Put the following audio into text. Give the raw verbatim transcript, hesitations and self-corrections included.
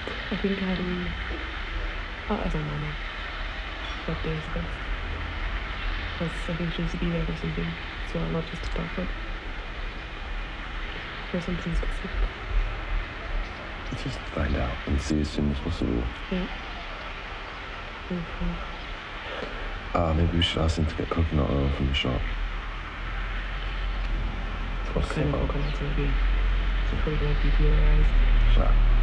I think um, oh, I don't know what day is best. Because I think she needs to be there for something as well, not just to talk about. For something specific. Let's just find out and see as soon as possible. Yeah. Mm-hmm. Uh, maybe we should ask him to get coconut oil from the shop. What kind of coconut will be? It's probably going to be polarized. Shut up.